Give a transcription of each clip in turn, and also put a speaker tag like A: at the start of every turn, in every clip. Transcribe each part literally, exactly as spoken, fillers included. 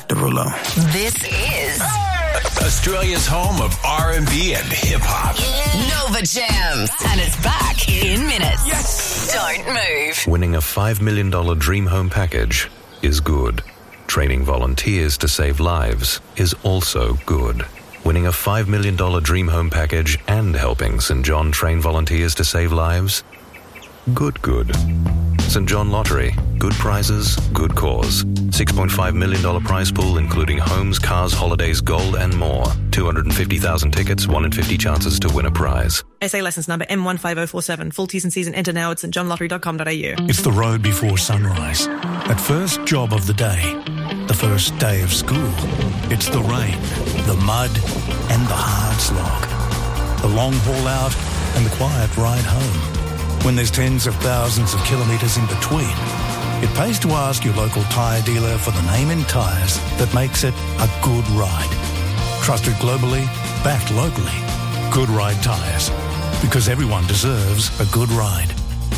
A: Derulo.
B: This is
C: Australia's home of R and B and hip-hop.
B: Nova Jams. And it's back in minutes.
C: Yes!
B: Don't move.
D: Winning a five million dollars Dream Home package is good. Training volunteers to save lives is also good. Winning a five million dollars Dream Home package and helping Saint John train volunteers to save lives? Good, good. Saint John Lottery. Good prizes, good cause. six point five million dollars prize pool including homes, cars, holidays, gold and more. two hundred fifty thousand tickets, one in fifty chances to win a prize.
E: S A licence number M one five zero four seven. Full T's and C's and enter now at st john lottery dot com dot a u.
F: It's the road before sunrise. That first job of the day. The first day of school. It's the rain, the mud and the hard slog. The long haul out and the quiet ride home. When there's tens of thousands of kilometres in between, it pays to ask your local tyre dealer for the name in tyres that makes it a good ride. Trusted globally, backed locally. Good Ride Tyres. Because everyone deserves a good ride.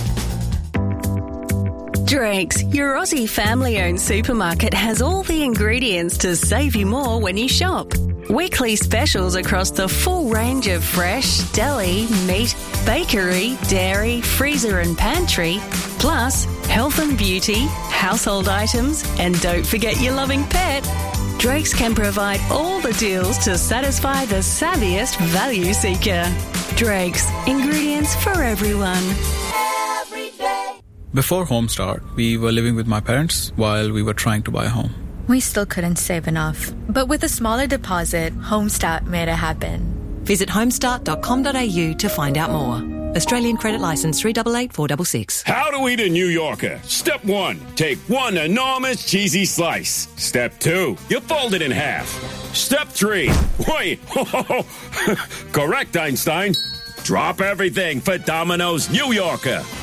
G: Drake's, your Aussie family-owned supermarket, has all the ingredients to save you more when you shop. Weekly specials across the full range of fresh, deli, meat, bakery, dairy, freezer and pantry, plus health and beauty, household items, and don't forget your loving pet. Drake's can provide all the deals to satisfy the savviest value seeker. Drake's, ingredients for everyone.
H: Before Homestart, we were living with my parents while we were trying to buy a home.
I: We still couldn't save enough. But with a smaller deposit, Homestart made it happen.
J: Visit homestart dot com dot a u to find out more. Australian credit licence three eight eight four six six.
K: How to eat a New Yorker. Step one, take one enormous cheesy slice. Step two, you fold it in half. Step three, wait, correct, Einstein. Drop everything for Domino's New Yorker.